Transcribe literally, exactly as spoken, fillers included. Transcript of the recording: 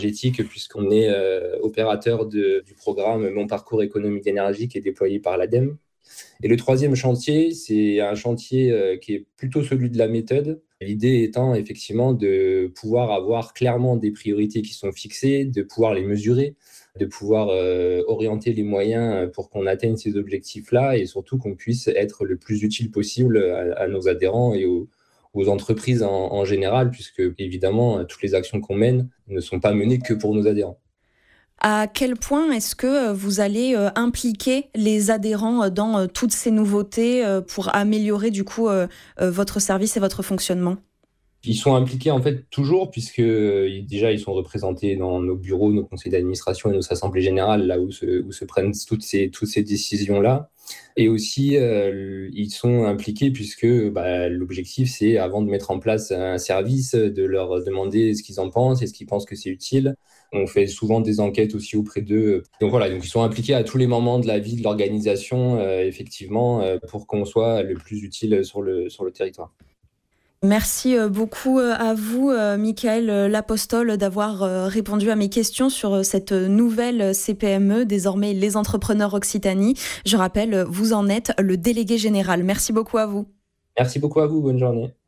énergétique puisqu'on est euh, opérateur de, du programme Mon parcours économique d'énergie qui est déployé par l'Ademe. Et le troisième chantier, c'est un chantier euh, qui est plutôt celui de la méthode. L'idée étant effectivement de pouvoir avoir clairement des priorités qui sont fixées, de pouvoir les mesurer, de pouvoir euh, orienter les moyens pour qu'on atteigne ces objectifs-là et surtout qu'on puisse être le plus utile possible à, à nos adhérents et aux, aux entreprises en, en général, puisque évidemment, toutes les actions qu'on mène ne sont pas menées que pour nos adhérents. À quel point est-ce que vous allez impliquer les adhérents dans toutes ces nouveautés pour améliorer du coup votre service et votre fonctionnement ? Ils sont impliqués en fait toujours puisque déjà ils sont représentés dans nos bureaux, nos conseils d'administration et nos assemblées générales, là où se, où se prennent toutes ces, toutes ces décisions-là. Et aussi, euh, ils sont impliqués puisque bah, l'objectif, c'est avant de mettre en place un service, de leur demander ce qu'ils en pensent et ce qu'ils pensent que c'est utile. On fait souvent des enquêtes aussi auprès d'eux. Donc voilà, donc ils sont impliqués à tous les moments de la vie de l'organisation, euh, effectivement, euh, pour qu'on soit le plus utile sur le, sur le territoire. Merci beaucoup à vous, Michaël Lapostole, d'avoir répondu à mes questions sur cette nouvelle C P M E, désormais les Entrepreneurs Occitanie. Je rappelle, vous en êtes le délégué général. Merci beaucoup à vous. Merci beaucoup à vous, bonne journée.